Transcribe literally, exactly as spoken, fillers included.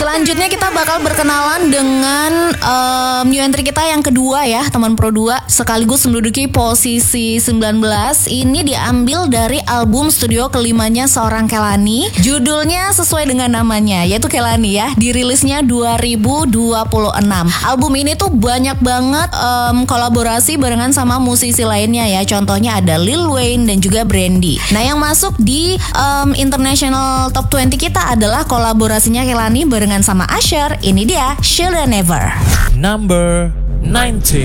Selanjutnya kita bakal berkenalan dengan um, new entry kita yang kedua ya, teman Pro dua, sekaligus menduduki posisi sembilan belas. Ini diambil dari album studio kelimanya seorang Kelani. Judulnya sesuai dengan namanya, yaitu Kelani ya. Dirilisnya dua ribu dua puluh enam. Album ini tuh banyak banget um, kolaborasi barengan sama musisi lainnya ya. Contohnya ada Lil Wayne dan juga Brandy. Nah, yang masuk di um, International Top dua puluh kita adalah kolaborasinya Kelani barengan sama Usher. Ini dia Shoulda Never. Number nineteen.